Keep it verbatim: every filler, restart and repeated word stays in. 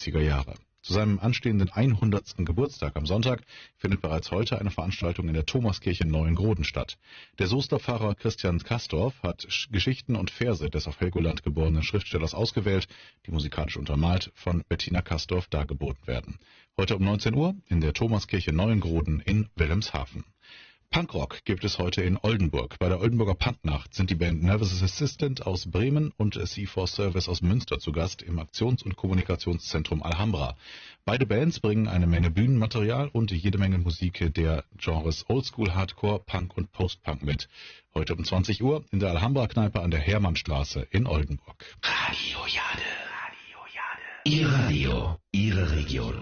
siebziger Jahre. Zu seinem anstehenden hundertsten Geburtstag am Sonntag findet bereits heute eine Veranstaltung in der Thomaskirche Neuengroden statt. Der Soester Pfarrer Christian Kastorf hat Geschichten und Verse des auf Helgoland geborenen Schriftstellers ausgewählt, die musikalisch untermalt von Bettina Kastorf dargeboten werden. Heute um neunzehn Uhr in der Thomaskirche Neuengroden in Wilhelmshaven. Punkrock gibt es heute in Oldenburg. Bei der Oldenburger Punknacht sind die Band Nervous Assistant aus Bremen und C vier Service aus Münster zu Gast im Aktions- und Kommunikationszentrum Alhambra. Beide Bands bringen eine Menge Bühnenmaterial und jede Menge Musik der Genres Oldschool, Hardcore, Punk und Postpunk mit. Heute um zwanzig Uhr in der Alhambra-Kneipe an der Hermannstraße in Oldenburg. Radio Jade. Radio Jade. Ihr Radio, Ihre Region.